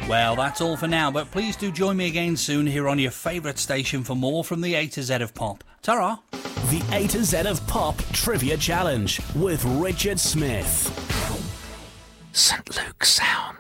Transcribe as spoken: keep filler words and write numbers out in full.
Well, that's all for now, but please do join me again soon here on your favourite station for more from the A to Z of Pop. Ta-ra! The A to Z of Pop Trivia Challenge with Richard Smith. Saint Luke Sound.